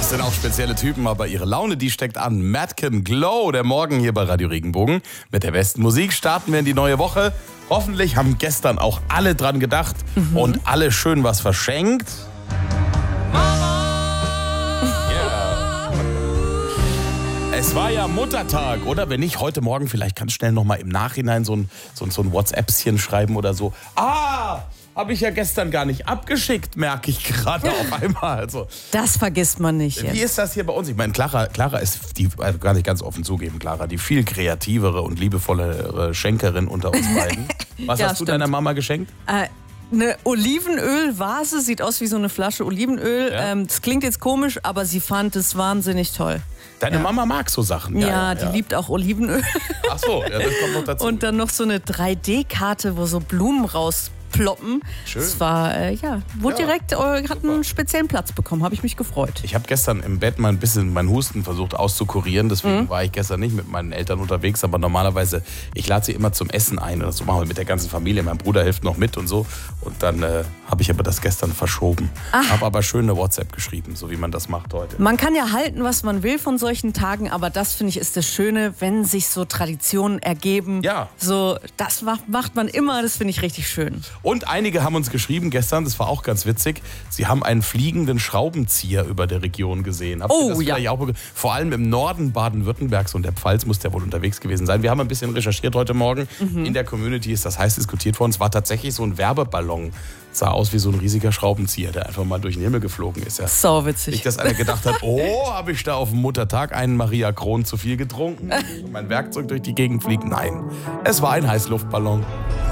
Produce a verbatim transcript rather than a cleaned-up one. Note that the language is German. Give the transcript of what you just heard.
Das sind auch spezielle Typen, aber ihre Laune, die steckt an. Madcon Glow, der Morgen hier bei Radio Regenbogen. Mit der besten Musik starten wir in die neue Woche. Hoffentlich haben gestern auch alle dran gedacht mhm. und alle schön was verschenkt. Yeah. Es war ja Muttertag, oder? Wenn nicht, heute Morgen vielleicht ganz schnell noch mal im Nachhinein so ein, so ein, so ein WhatsAppschen schreiben oder so. Ah! Habe ich ja gestern gar nicht abgeschickt, merke ich gerade auf einmal. Also, das vergisst man nicht. Wie jetzt. ist das hier bei uns? Ich meine, Clara, Clara ist, die also gar nicht ganz offen zugeben, Clara, die viel kreativere und liebevollere Schenkerin unter uns beiden. Was ja, hast du stimmt. deiner Mama geschenkt? Äh, eine Olivenölvase, sieht aus wie so eine Flasche Olivenöl. Ja. Ähm, das klingt jetzt komisch, aber sie fand es wahnsinnig toll. Deine ja. Mama mag so Sachen. Ja, ja, ja die ja. liebt auch Olivenöl. Ach so, ja, das kommt noch dazu. Und dann noch so eine drei D Karte, wo so Blumen raus ploppen. Schön. Das war, äh, ja, wurde ja, direkt, äh, hat super. einen speziellen Platz bekommen, habe ich mich gefreut. Ich habe gestern im Bett mal ein bisschen meinen Husten versucht auszukurieren, deswegen mhm. war ich gestern nicht mit meinen Eltern unterwegs, aber normalerweise, ich lade sie immer zum Essen ein und das machen wir mit der ganzen Familie, mein Bruder hilft noch mit und so und dann äh, habe ich aber das gestern verschoben. Habe aber schön eine WhatsApp geschrieben, so wie man das macht heute. Man kann ja halten, was man will von solchen Tagen, aber das finde ich ist das Schöne, wenn sich so Traditionen ergeben. Ja. So, das macht, macht man immer, das finde ich richtig schön. Und einige haben uns geschrieben gestern, das war auch ganz witzig, sie haben einen fliegenden Schraubenzieher über der Region gesehen. Habt oh ihr das ja. vielleicht auch, vor allem im Norden Baden-Württembergs und der Pfalz muss der wohl unterwegs gewesen sein. Wir haben ein bisschen recherchiert heute Morgen. Mhm. In der Community ist das heiß diskutiert worden. Es war tatsächlich so ein Werbeballon. Sah aus wie so ein riesiger Schraubenzieher, der einfach mal durch den Himmel geflogen ist. Ja. So witzig. Nicht, dass einer gedacht hat, oh, habe ich da auf dem Muttertag einen Maria Kron zu viel getrunken und mein Werkzeug durch die Gegend fliegt. Nein, es war ein Heißluftballon.